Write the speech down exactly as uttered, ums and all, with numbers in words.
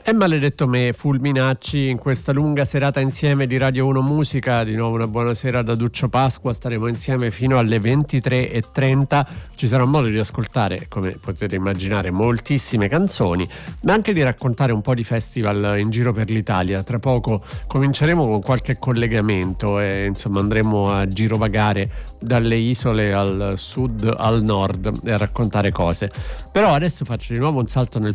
E maledetto me, Fulminacci, in questa lunga serata insieme di Radio uno Musica. Di nuovo una buonasera da Duccio Pasqua, staremo insieme fino alle ventitré e trenta. Ci sarà modo di ascoltare, come potete immaginare, moltissime canzoni, ma anche di raccontare un po' di festival in giro per l'Italia. Tra poco cominceremo con qualche collegamento e insomma andremo a girovagare dalle isole al sud al nord e a raccontare cose. Però adesso faccio di nuovo un salto nel